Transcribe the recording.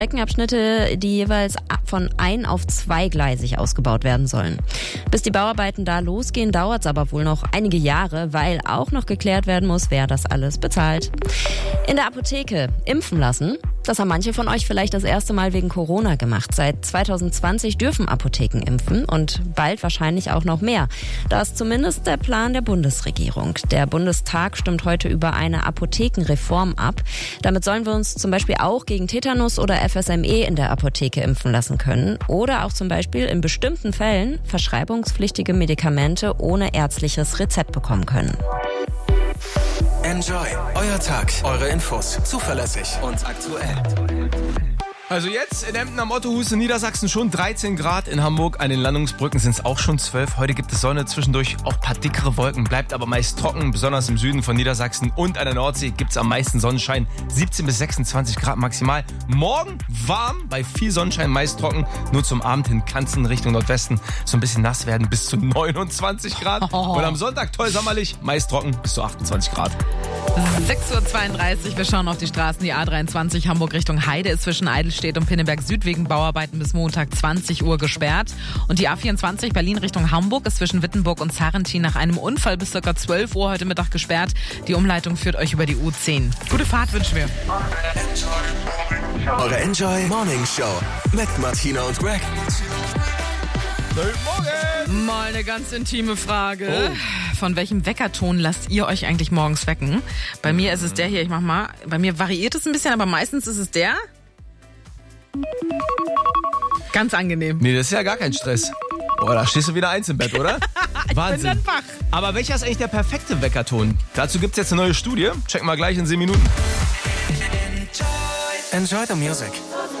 Streckenabschnitte, die jeweils von 1- auf 2-gleisig ausgebaut werden sollen. Bis die Bauarbeiten da losgehen, dauert es aber wohl noch einige Jahre, weil auch noch geklärt werden muss, wer das alles bezahlt. In der Apotheke impfen lassen. Das haben manche von euch vielleicht das erste Mal wegen Corona gemacht. Seit 2020 dürfen Apotheken impfen und bald wahrscheinlich auch noch mehr. Das ist zumindest der Plan der Bundesregierung. Der Bundestag stimmt heute über eine Apothekenreform ab. Damit sollen wir uns zum Beispiel auch gegen Tetanus oder FSME in der Apotheke impfen lassen können. Oder auch zum Beispiel in bestimmten Fällen verschreibungspflichtige Medikamente ohne ärztliches Rezept bekommen können. Enjoy. Euer Tag. Eure Infos. Zuverlässig und aktuell. Also jetzt in Emden am Ottohus in Niedersachsen schon 13 Grad. In Hamburg an den Landungsbrücken sind es auch schon 12. Heute gibt es Sonne, zwischendurch auch ein paar dickere Wolken. Bleibt aber meist trocken, besonders im Süden von Niedersachsen und an der Nordsee gibt es am meisten Sonnenschein. 17 bis 26 Grad maximal. Morgen warm, bei viel Sonnenschein, meist trocken. Nur zum Abend hin kann es in Richtung Nordwesten so ein bisschen nass werden, bis zu 29 Grad. Und am Sonntag toll sommerlich, meist trocken, bis zu 28 Grad. 6.32 Uhr, wir schauen auf die Straßen. Die A23 Hamburg Richtung Heide ist zwischen Eidelstedt und Pinneberg Süd wegen Bauarbeiten bis Montag 20 Uhr gesperrt. Und die A24 Berlin Richtung Hamburg ist zwischen Wittenburg und Sarrentin nach einem Unfall bis ca. 12 Uhr heute Mittag gesperrt. Die Umleitung führt euch über die U10. Gute Fahrt wünschen wir. Eure Enjoy Morning Show mit Martina und Greg. Guten Morgen! Mal eine ganz intime Frage. Von welchem Weckerton lasst ihr euch eigentlich morgens wecken? Bei mir ist es der hier, ich mach mal. Bei mir variiert es ein bisschen, aber meistens ist es der. Ganz angenehm. Nee, das ist ja gar kein Stress. Boah, da stehst du wieder eins im Bett, oder? Wahnsinn. Bin dann wach. Aber welcher ist eigentlich der perfekte Weckerton? Dazu gibt's jetzt eine neue Studie. Checken wir gleich in 10 Minuten. Enjoy the music.